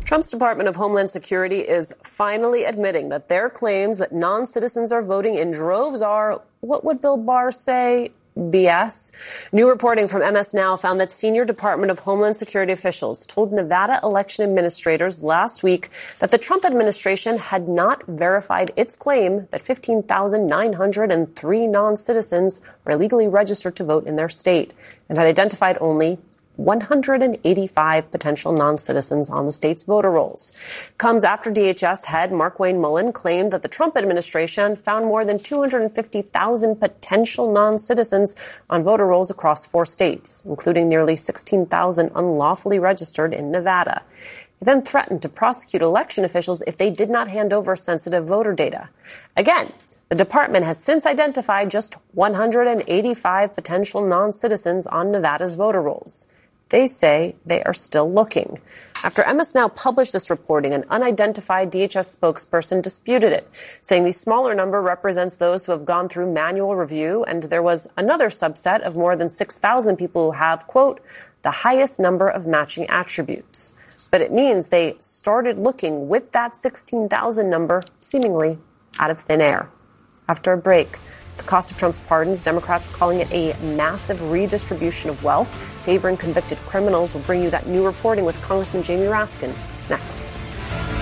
Trump's Department of Homeland Security is finally admitting that their claims that non-citizens are voting in droves are, what would Bill Barr say, BS. New reporting from MS Now found that senior Department of Homeland Security officials told Nevada election administrators last week that the Trump administration had not verified its claim that 15,903 non-citizens were illegally registered to vote in their state and had identified only 185 potential non-citizens on the state's voter rolls. Comes after DHS head Markwayne Mullin claimed that the Trump administration found more than 250,000 potential non-citizens on voter rolls across 4 states, including nearly 16,000 unlawfully registered in Nevada. He then threatened to prosecute election officials if they did not hand over sensitive voter data. Again, the department has since identified just 185 potential non-citizens on Nevada's voter rolls. They say they are still looking. After MS Now published this reporting, an unidentified DHS spokesperson disputed it, saying the smaller number represents those who have gone through manual review, and there was another subset of more than 6,000 people who have, quote, the highest number of matching attributes. But it means they started looking with that 16,000 number seemingly out of thin air. After a break, the cost of Trump's pardons, Democrats calling it a massive redistribution of wealth, favoring convicted criminals. Will bring you that new reporting with Congressman Jamie Raskin next.